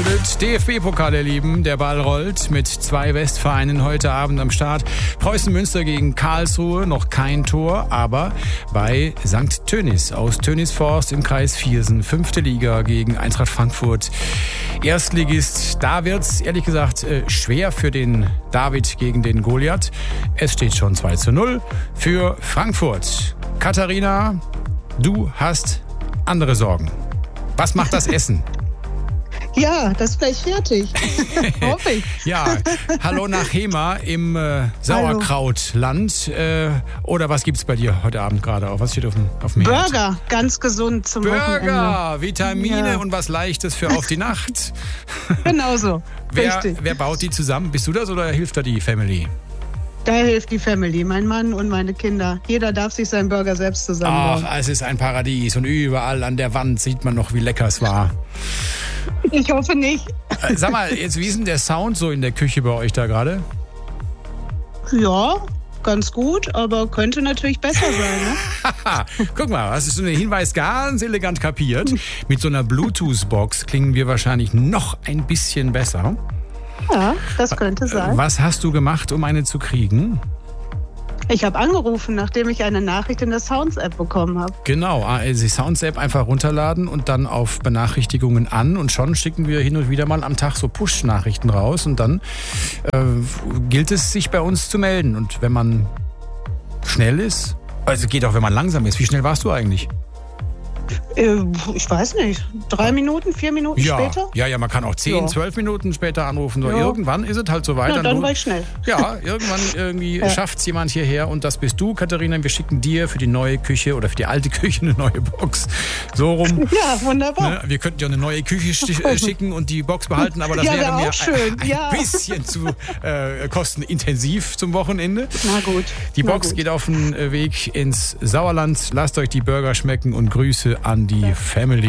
gebildet. DFB-Pokal, ihr Lieben. Der Ball rollt mit 2 Westvereinen heute Abend am Start. Preußen Münster gegen Karlsruhe, noch kein Tor, aber bei St. Tönnies aus Tönnisforst im Kreis Viersen. 5. Liga gegen Eintracht Frankfurt. Erstligist, da wird's ehrlich gesagt schwer für den David gegen den Goliath. Es steht schon 2:0 für Frankfurt. Katharina, du hast andere Sorgen. Was macht das Essen? Ja, das ist gleich fertig. Hoffe ich. Ja, hallo nach Hema im Sauerkrautland. Oder was gibt's bei dir heute Abend gerade? Was steht auf dem Herd? Burger, ganz gesund zum Wochenende. Burger, Vitamine und was Leichtes für auf die Nacht. Genau so. Wer baut die zusammen? Bist du das oder hilft da die Family? Da hilft die Family, mein Mann und meine Kinder. Jeder darf sich seinen Burger selbst zusammenbauen. Ach, es ist ein Paradies und überall an der Wand sieht man noch, wie lecker es war. Ich hoffe nicht. Sag mal, jetzt wie ist denn der Sound so in der Küche bei euch da gerade? Ja, ganz gut, aber könnte natürlich besser sein. Ne? Guck mal, hast du den Hinweis ganz elegant kapiert. Mit so einer Bluetooth-Box klingen wir wahrscheinlich noch ein bisschen besser. Ja, das könnte sein. Was hast du gemacht, um eine zu kriegen? Ich habe angerufen, nachdem ich eine Nachricht in der Sounds-App bekommen habe. Genau, die Sounds-App einfach runterladen und dann auf Benachrichtigungen an. Und schon schicken wir hin und wieder mal am Tag so Push-Nachrichten raus. Und dann gilt es, sich bei uns zu melden. Und wenn man schnell ist, also geht auch, wenn man langsam ist. Wie schnell warst du eigentlich? Ich weiß nicht, 3 Minuten, 4 Minuten später? Ja, man kann auch 10, 12 Minuten später anrufen. Nur irgendwann ist es halt so weit. Na, dann war ich schnell. Ja, irgendwann schafft es jemand hierher und das bist du, Katharina. Wir schicken dir für die neue Küche oder für die alte Küche eine neue Box. So rum. Ja, wunderbar. Ne? Wir könnten ja eine neue Küche schicken und die Box behalten, aber das wäre mir ein bisschen zu kostenintensiv zum Wochenende. Na gut. Die Box geht auf den Weg ins Sauerland. Lasst euch die Burger schmecken und Grüße an die Family.